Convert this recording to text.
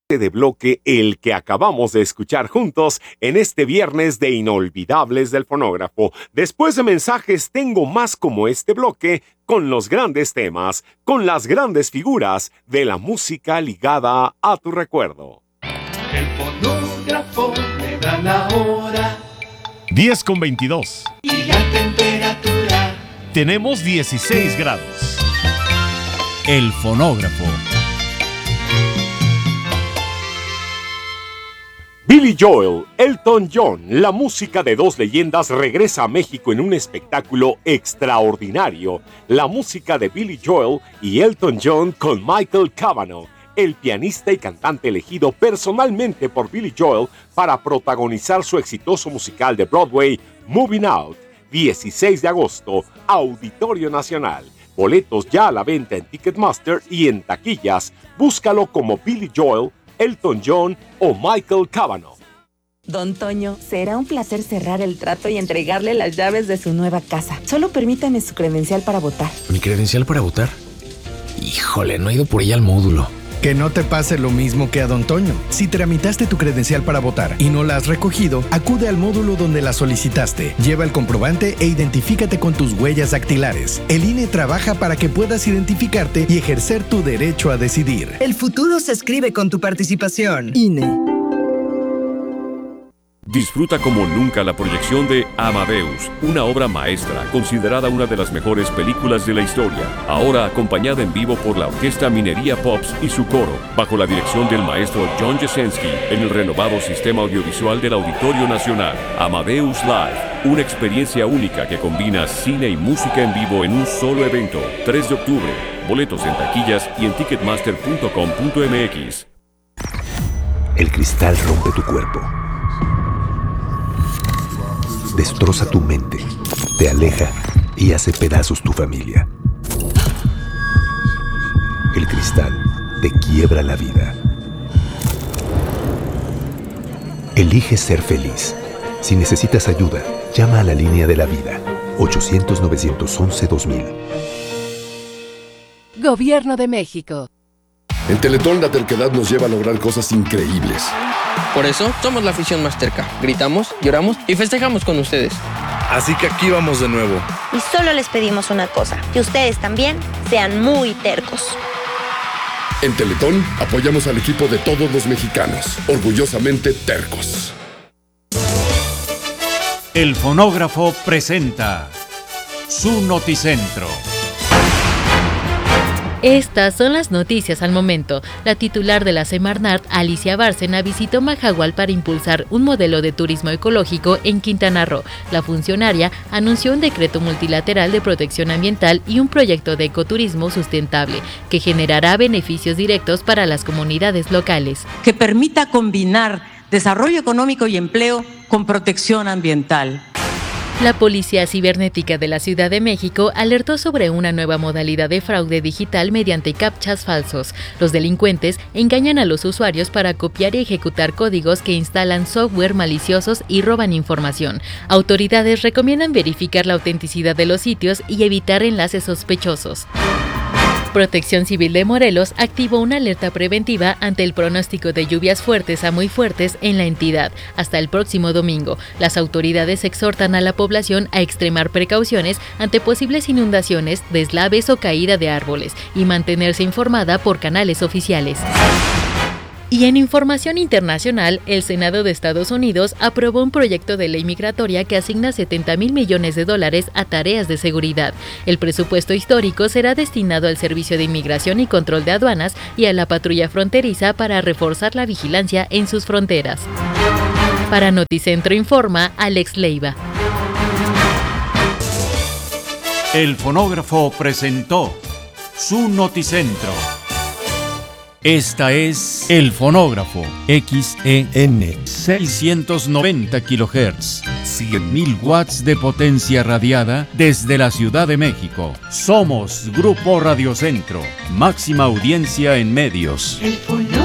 de bloque el que acabamos de escuchar juntos en este viernes de Inolvidables del Fonógrafo. Después de mensajes tengo más como este bloque con los grandes temas, con las grandes figuras de la música ligada a tu recuerdo. El fonógrafo me da la hora. 10:22. Y la temperatura. Tenemos 16 grados. El fonógrafo. Billy Joel, Elton John, la música de dos leyendas regresa a México en un espectáculo extraordinario. La música de Billy Joel y Elton John con Michael Cavanaugh, el pianista y cantante elegido personalmente por Billy Joel para protagonizar su exitoso musical de Broadway, Moving Out. 16 de agosto, Auditorio Nacional. Boletos ya a la venta en Ticketmaster y en taquillas. Búscalo como Billy Joel, Elton John o Michael Cavanaugh. Don Toño, será un placer cerrar el trato y entregarle las llaves de su nueva casa. Solo permítame su credencial para votar. ¿Mi credencial para votar? Híjole, no he ido por ella al módulo. Que no te pase lo mismo que a Don Toño. Si tramitaste tu credencial para votar y no la has recogido, acude al módulo donde la solicitaste. Lleva el comprobante e identifícate con tus huellas dactilares. El INE trabaja para que puedas identificarte y ejercer tu derecho a decidir. El futuro se escribe con tu participación. INE. Disfruta como nunca la proyección de Amadeus, una obra maestra considerada una de las mejores películas de la historia, ahora acompañada en vivo por la Orquesta Minería Pops y su coro, bajo la dirección del maestro John Jasenski, en el renovado sistema audiovisual del Auditorio Nacional. Amadeus Live, una experiencia única que combina cine y música en vivo en un solo evento. 3 de octubre, boletos en taquillas y en ticketmaster.com.mx. El cristal rompe tu cuerpo, destroza tu mente, te aleja y hace pedazos tu familia. El cristal te quiebra la vida. Elige ser feliz. Si necesitas ayuda, llama a la línea de la vida, 800-911-2000. Gobierno de México. En Teletón la terquedad nos lleva a lograr cosas increíbles. Por eso somos la afición más terca. Gritamos, lloramos y festejamos con ustedes. Así que aquí vamos de nuevo. Y solo les pedimos una cosa, que ustedes también sean muy tercos. En Teletón apoyamos al equipo de todos los mexicanos, orgullosamente tercos. El fonógrafo presenta su Noticentro. Estas son las noticias al momento. La titular de la Semarnat, Alicia Bárcena, visitó Majahual para impulsar un modelo de turismo ecológico en Quintana Roo. La funcionaria anunció un decreto multilateral de protección ambiental y un proyecto de ecoturismo sustentable que generará beneficios directos para las comunidades locales. Que permita combinar desarrollo económico y empleo con protección ambiental. La Policía Cibernética de la Ciudad de México alertó sobre una nueva modalidad de fraude digital mediante captchas falsos. Los delincuentes engañan a los usuarios para copiar y ejecutar códigos que instalan software maliciosos y roban información. Autoridades recomiendan verificar la autenticidad de los sitios y evitar enlaces sospechosos. Protección Civil de Morelos activó una alerta preventiva ante el pronóstico de lluvias fuertes a muy fuertes en la entidad hasta el próximo domingo. Las autoridades exhortan a la población a extremar precauciones ante posibles inundaciones, deslaves o caída de árboles y mantenerse informada por canales oficiales. Y en información internacional, el Senado de Estados Unidos aprobó un proyecto de ley migratoria que asigna $70,000 millones a tareas de seguridad. El presupuesto histórico será destinado al Servicio de Inmigración y Control de Aduanas y a la patrulla fronteriza para reforzar la vigilancia en sus fronteras. Para Noticentro informa Alex Leiva. El fonógrafo presentó su Noticentro. Esta es El Fonógrafo, XEN 690 kHz, 100.000 watts de potencia radiada desde la Ciudad de México. Somos Grupo Radio Centro, máxima audiencia en medios. El fonógrafo.